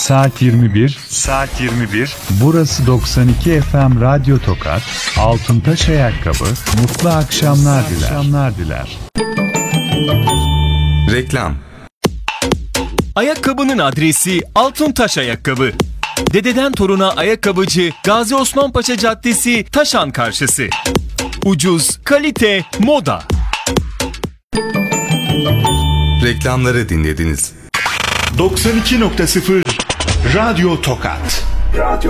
Saat 21. Saat 21. Burası 92 FM Radyo Tokat. Altıntaş Ayakkabı. Mutlu akşamlar diler. Reklam. Ayakkabının adresi Altıntaş Ayakkabı. Dededen toruna ayakkabıcı Gazi Osman Paşa Caddesi, Taşan karşısı. Ucuz, kalite, moda. Reklamları dinlediniz. 92.0 Radyo Tokat.